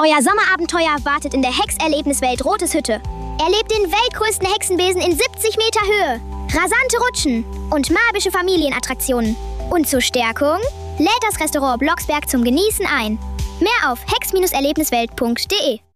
Euer Sommerabenteuer wartet in der Hex-Erlebniswelt Rotes Hütte. Erlebt den weltgrößten Hexenbesen in 70 Meter Höhe, rasante Rutschen und magische Familienattraktionen. Und zur Stärkung lädt das Restaurant Blocksberg zum Genießen ein. Mehr auf hex-erlebniswelt.de